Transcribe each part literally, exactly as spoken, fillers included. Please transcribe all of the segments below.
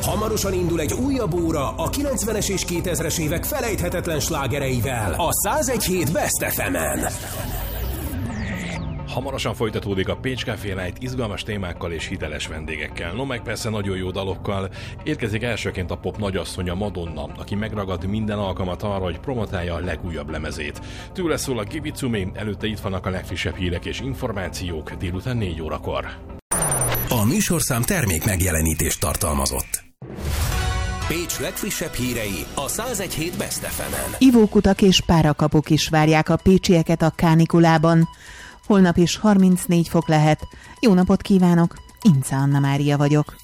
Hamarosan indul egy újabb óra a kilencvenes és kétezres évek felejthetetlen slágereivel a száz egy hét Best ef emen. Hamarosan folytatódik a Pécs Café Night izgalmas témákkal és hiteles vendégekkel, no meg persze nagyon jó dalokkal. Érkezik elsőként a pop nagyasszonya Madonna, aki megragad minden alkalmat arra, hogy promotálja a legújabb lemezét. Tőle szól a Give It To Me, előtte itt vannak a legfrissebb hírek és információk délután négy órakor. A műsorszám termék megjelenítést tartalmazott. Pécs legfrissebb hírei a száz egy hét Best ef emen. Ivókutak és párakapuk is várják a pécsieket a kánikulában. Holnap is harmincnégy fok lehet. Jó napot kívánok, Ince Anna Mária vagyok.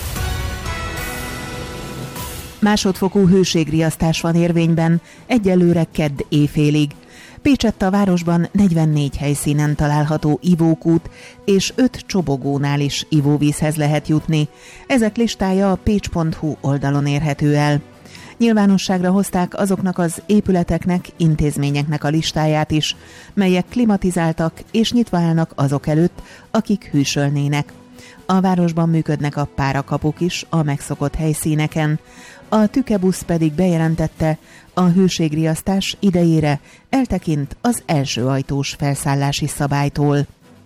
Másodfokú hőségriasztás van érvényben, egyelőre kedd éjfélig. Pécsett a városban negyvennégy helyszínen található ivókút, és öt csobogónál is ivóvízhez lehet jutni. Ezek listája a pécs pont hu oldalon érhető el. Nyilvánosságra hozták azoknak az épületeknek, intézményeknek a listáját is, melyek klimatizáltak és nyitva állnak azok előtt, akik hűsölnének. A városban működnek a párakapuk is a megszokott helyszíneken. A tükebusz pedig bejelentette, a hőségriasztás idejére eltekint az első ajtós felszállási szabálytól.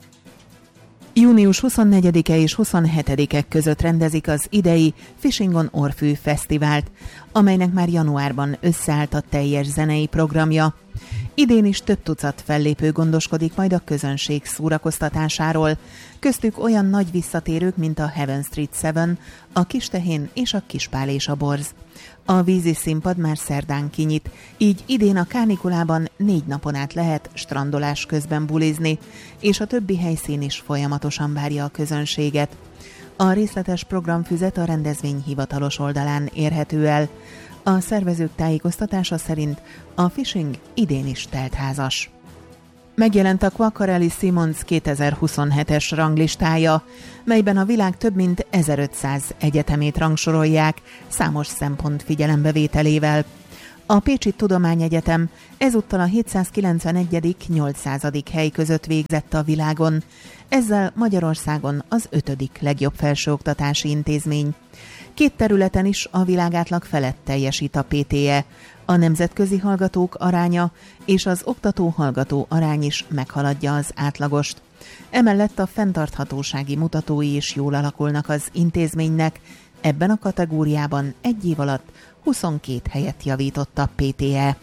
június huszonnegyedike és huszonhetedike között rendezik az idei Fishing on Orfű Fesztivált, amelynek már januárban összeállt a teljes zenei programja. Idén is több tucat fellépő gondoskodik majd a közönség szórakoztatásáról, köztük olyan nagy visszatérők, mint a Heaven Street Seven, a Kistehén és a Kispál és a Borz. A vízi színpad már szerdán kinyit, így idén a kánikulában négy napon át lehet strandolás közben bulizni, és a többi helyszín is folyamatosan várja a közönséget. A részletes programfüzet a rendezvény hivatalos oldalán érhető el. A szervezők tájékoztatása szerint a Fishing idén is teltházas. Megjelent a Quacquarelli Simons kétezer-huszonhetes ranglistája, melyben a világ több mint ezerötszáz egyetemét rangsorolják számos szempont figyelembevételével. A Pécsi Tudományegyetem ezúttal a hétszázkilencvenegyedik-nyolcszázadik hely között végzett a világon, ezzel Magyarországon az ötödik legjobb felsőoktatási intézmény. Két területen is a világátlag felett teljesít a pé té e, a nemzetközi hallgatók aránya és az oktató-hallgató arány is meghaladja az átlagost. Emellett a fenntarthatósági mutatói is jól alakulnak az intézménynek, ebben a kategóriában egy év alatt huszonkét helyet javított a pé té e.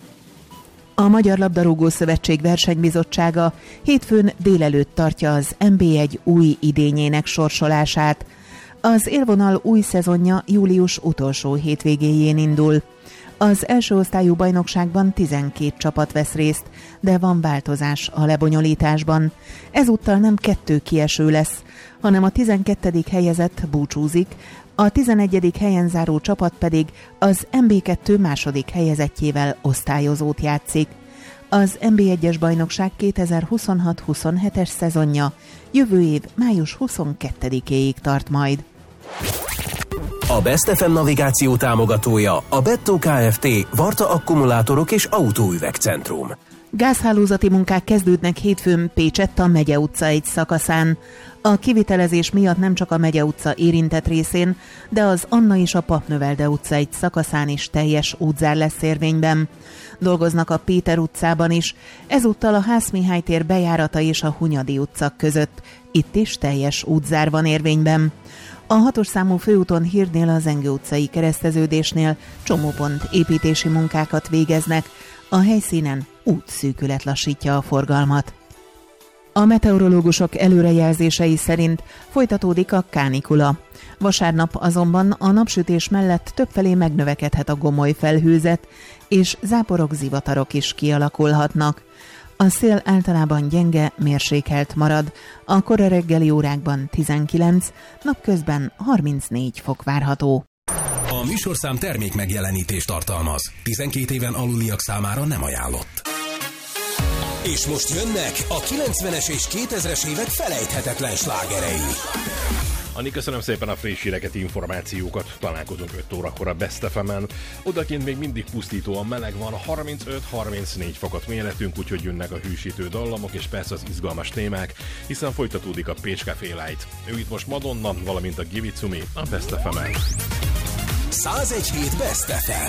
A Magyar Labdarúgó Szövetség versenybizottsága hétfőn délelőtt tartja az en bé egy új idényének sorsolását. Az élvonal új szezonja július utolsó hétvégéjén indul. Az első osztályú bajnokságban tizenkét csapat vesz részt, de van változás a lebonyolításban. Ezúttal nem kettő kieső lesz, hanem a tizenkettedik helyezett búcsúzik, a tizenegyedik helyen záró csapat pedig az en bé kettő második helyezettjével osztályozót játszik. Az en bé egyes bajnokság kétezer-huszonhat-huszonhetes szezonja jövő év május huszonkettedikéig tart majd. A Best ef em navigáció támogatója a Bettó Kft. Varta Akkumulátorok és Autóüvegcentrum. Gázhálózati munkák kezdődnek hétfőn Pécsett a Megye utca egy szakaszán. A kivitelezés miatt nem csak a Megye utca érintett részén, de az Anna és a Papnövelde utca egy szakaszán is teljes útzár lesz érvényben. Dolgoznak a Péter utcában is, ezúttal a Ház-Mihály tér bejárata és a Hunyadi utca között. Itt is teljes útzár van érvényben. A hatos számú főúton Hírnél az Enge utcai kereszteződésnél csomópont építési munkákat végeznek, a helyszínen útszűkület lassítja a forgalmat. A meteorológusok előrejelzései szerint folytatódik a kánikula. Vasárnap azonban a napsütés mellett többfelé megnövekedhet a gomoly felhőzet, és záporok, zivatarok is kialakulhatnak. A szél általában gyenge, mérsékelt marad, a kora reggeli órákban tizenkilenc, napközben harmincnégy fok várható. A műsorszám termék megjelenítést tartalmaz. tizenkét éven aluliak számára nem ajánlott. És most jönnek a kilencvenes és kétezres évek felejthetetlen slágerei. Ani, köszönöm szépen a friss híreket, információkat. Találkozunk öt órakor a Best ef emen. Odakint még mindig pusztítóan meleg van, harmincöt-harmincnégy fokot méretünk, úgyhogy jönnek a hűsítő dallamok és persze az izgalmas témák, hiszen folytatódik a Pécs Café Night. Ő itt most Madonna, valamint a Give It To Me a Best ef emen. száz egy hét Best ef em.